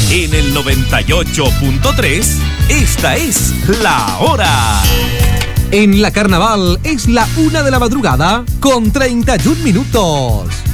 En el 98.3, esta es La Hora. En la Carnaval es la 1 de la madrugada con 31 minutos.